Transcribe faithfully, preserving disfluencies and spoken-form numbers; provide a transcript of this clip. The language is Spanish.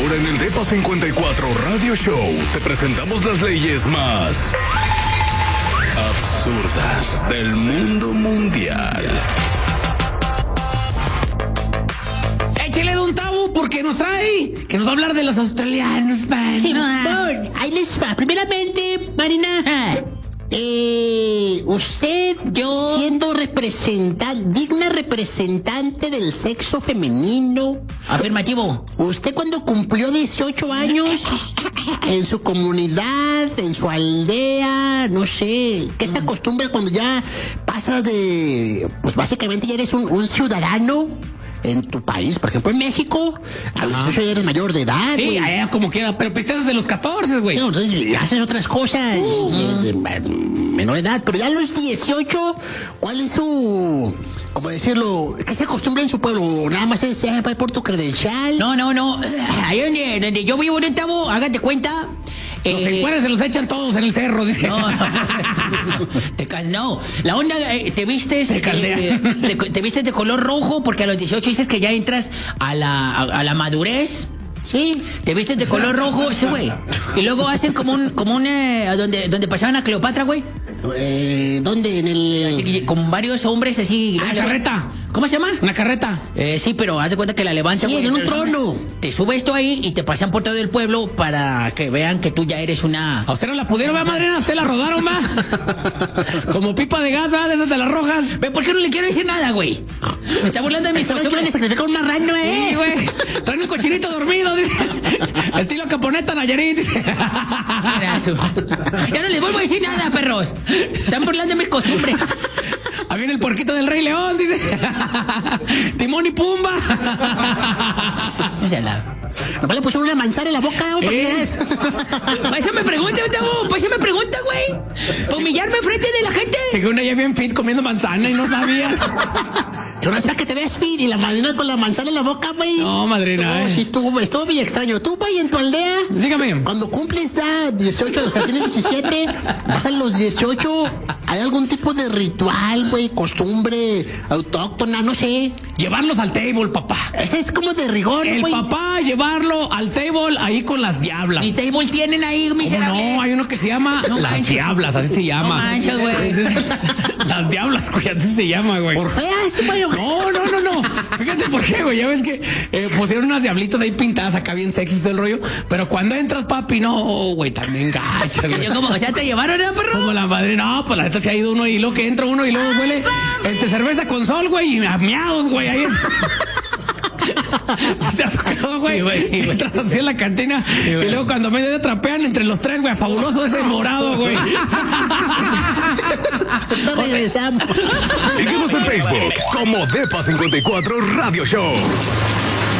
Ahora en el Depa cincuenta y cuatro Radio Show te presentamos las leyes más absurdas del mundo mundial. Échale de un tabú porque nos trae, que nos va a hablar de los australianos, man. Sí, bueno, ahí les va. Primeramente, Marina, ah. eh, usted, yo, siendo representante, digna representante del sexo femenino. Afirmativo. Usted cuando cumplió dieciocho años, en su comunidad, en su aldea, no sé, ¿qué se acostumbra cuando ya pasas de, pues básicamente ya eres un, un ciudadano en tu país? Por ejemplo, en México, a los dieciocho ya eres mayor de edad. Sí, allá como quiera, pero pisteas desde los catorce, güey. Sí, entonces haces otras cosas uh-huh. de, de menor edad, pero ya a los dieciocho, ¿cuál es su, cómo decirlo, qué se acostumbra en su pueblo? Nada más es eh, por tu credencial. No, no, no. Ahí donde, donde yo vivo en el Tabo, hágate cuenta. Los eh, encuadres se los echan todos en el cerro, dice. No, te cal, no. La onda, eh, te vistes te, eh, te, te vistes de color rojo porque a los dieciocho dices que ya entras a la, a, a la madurez. Sí. Te vistes de color rojo, sí, güey. Y luego hacen como un, como un, eh, donde, donde pasaban a Cleopatra, güey. Eh, ¿Dónde? En el... Así que, con varios hombres así. Ah, carreta. ¿Cómo se llama? Una carreta. Eh, sí, pero haz de cuenta que la levantan. Sí, en un trono. Te subes tú ahí y te pasan por todo el pueblo para que vean que tú ya eres una... ¿A usted no la pudieron ver, madrina? ¿A usted la rodaron, va? Como pipa de gas, ¿va? De esas de las rojas. ¿Ve por qué no le quiero decir nada, güey? Me está burlando de mi costumbre. Le sacrificó un marrano, eh. Sí, güey. Traen un cochinito dormido, dice. Estilo Caponeta Nayarit, dice. Ya no les vuelvo a decir nada, perros. Están burlando de mis costumbres. Ahí viene el puerquito del Rey León, dice. Timón y Pumba. Esa es la... ¿No le pusieron una manzana en la boca? ¿O ¿Eh? Para eso me pregunta, para eso me pregunta, güey. Para humillarme frente de la gente. Que una ya bien fit comiendo manzana y no sabía. Pero no espera que te veas fit y la madrina con la manzana en la boca, güey. No, madrina. No, eh. sí, estuvo, estuvo bien extraño. Tú, güey, en tu aldea. Dígame. Cuando cumples ya dieciocho, o sea, tienes diecisiete, vas a los dieciocho, ¿hay algún tipo de ritual, güey, costumbre autóctona, no sé? Llevarlos al table, papá. Ese es como de rigor, El güey. papá llevarlo al table ahí con las diablas. ¿Y table tienen ahí, miserable? No, hay uno que se llama no Las manches. Diablas, así se llama. No manches, güey. Las Diablas, güey, así se llama, güey. ¿Por feas, güey? No, no, no, no. Fíjate por qué, güey. Ya ves que eh, pusieron unas diablitas ahí pintadas acá bien sexy todo el rollo. Pero cuando entras, papi, no, güey, también gacha, güey. Yo como, o sea, ¿te llevaron, eh, perro? Como la madre, no, pues la neta se ha ido uno y luego que entra uno y luego huele entre cerveza con sol, güey, y a miados, güey, ahí es. ¿Se te ha tocado, güey? Sí, güey, sí, güey. Entras así en la cantina sí, y luego cuando medio trapean entre los tres, güey, fabuloso ese morado, güey. No regresamos. Síguenos en Facebook como Depa cincuenta y cuatro Radio Show.